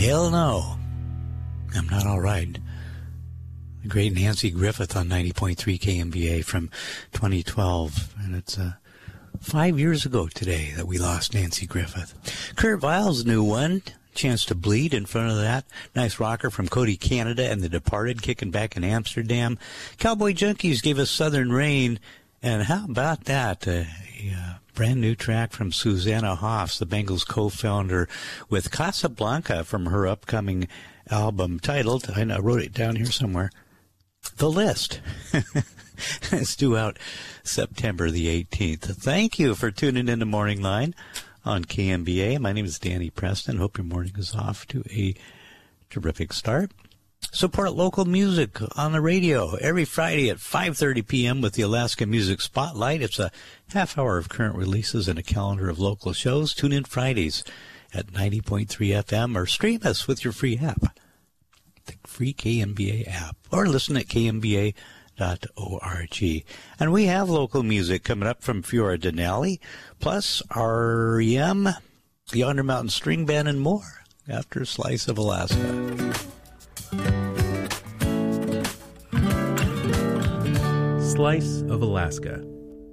Hell no. I'm not all right. The great Nancy Griffith on 90.3 KMBA from 2012. And it's 5 years ago today that we lost Nancy Griffith. Kurt Weill's new one, Chance to Bleed, in front of that. Nice rocker from Cody, Canada, and The Departed, kicking back in Amsterdam. Cowboy Junkies gave us Southern Rain. And how about that? A brand new track from Susanna Hoffs, the Bengals co-founder, with Casablanca from her upcoming album titled, I wrote it down here somewhere, The List. It's due out September the 18th. Thank you for tuning in to Morning Line on KMBA. My name is Danny Preston. Hope your morning is off to a terrific start. Support local music on the radio every Friday at 5:30 p.m. with the Alaska Music Spotlight. It's a half hour of current releases and a calendar of local shows. Tune in Fridays at 90.3 FM or stream us with your free app, the free KMBA app, or listen at kmba.org. And we have local music coming up from Fiora Denali, plus REM, the Yonder Mountain String Band, and more after a Slice of Alaska. Slice of Alaska.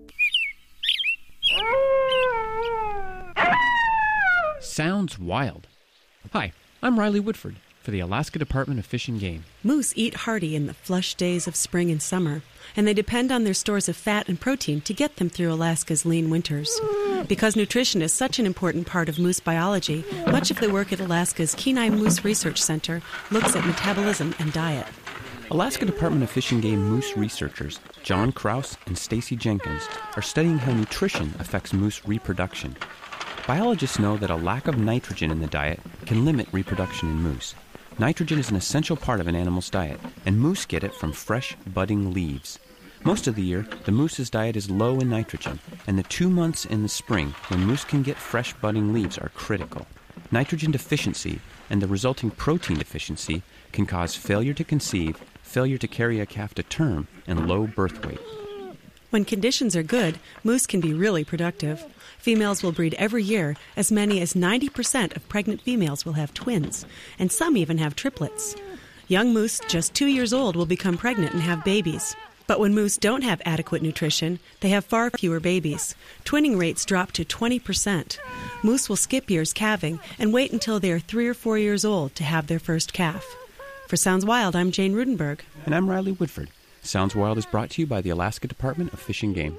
Sounds wild. Hi, I'm Riley Woodford for the Alaska Department of Fish and Game. Moose eat hearty in the flush days of spring and summer, and they depend on their stores of fat and protein to get them through Alaska's lean winters. Because nutrition is such an important part of moose biology, much of the work at Alaska's Kenai Moose Research Center looks at metabolism and diet. Alaska Department of Fish and Game moose researchers John Krause and Stacy Jenkins are studying how nutrition affects moose reproduction. Biologists know that a lack of nitrogen in the diet can limit reproduction in moose. Nitrogen is an essential part of an animal's diet, and moose get it from fresh, budding leaves. Most of the year, the moose's diet is low in nitrogen, and the 2 months in the spring when moose can get fresh, budding leaves are critical. Nitrogen deficiency and the resulting protein deficiency can cause failure to conceive, failure to carry a calf to term, and low birth weight. When conditions are good, moose can be really productive. Females will breed every year. As many as 90% of pregnant females will have twins, and some even have triplets. Young moose just 2 years old will become pregnant and have babies. But when moose don't have adequate nutrition, they have far fewer babies. Twinning rates drop to 20%. Moose will skip years calving and wait until they are 3 or 4 years old to have their first calf. For Sounds Wild, I'm Jane Rudenberg. And I'm Riley Woodford. Sounds Wild is brought to you by the Alaska Department of Fish and Game.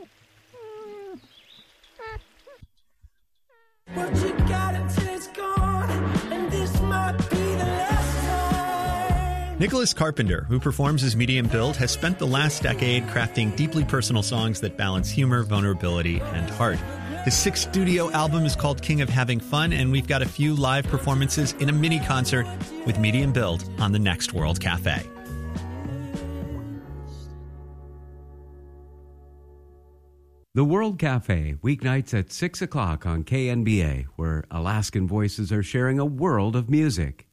What you got until it's gone, and this might be the last time. Nicholas Carpenter, who performs as Medium Build, has spent the last decade crafting deeply personal songs that balance humor, vulnerability, and heart. His 6th studio album is called King of Having Fun, and we've got a few live performances in a mini concert with Medium Build on the Next World Cafe. The World Cafe, weeknights at 6 o'clock on KNBA, where Alaskan voices are sharing a world of music.